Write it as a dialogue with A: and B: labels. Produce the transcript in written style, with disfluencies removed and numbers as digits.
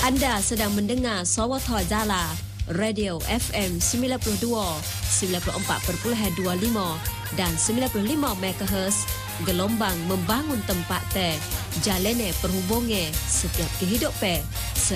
A: Anda sedang mendengar Sawatha Jala, Radio FM 92, 94.25 dan 95 MHz, gelombang membangun tempat te, jalene perhubungan setiap kehidupan,